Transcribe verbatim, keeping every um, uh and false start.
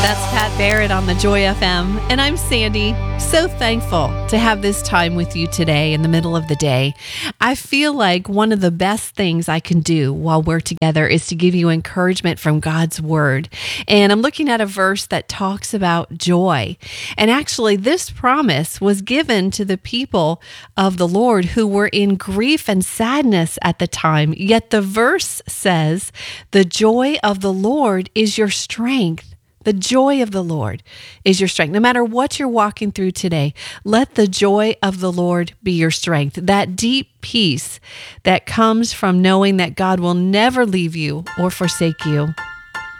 That's Pat Barrett on the Joy F M, and I'm Sandy. So thankful to have this time with you today in the middle of the day. I feel like one of the best things I can do while we're together is to give you encouragement from God's Word. And I'm looking at a verse that talks about joy. And actually, this promise was given to the people of the Lord who were in grief and sadness at the time. Yet the verse says, "The joy of the Lord is your strength." The joy of the Lord is your strength. No matter what you're walking through today, let the joy of the Lord be your strength. That deep peace that comes from knowing that God will never leave you or forsake you.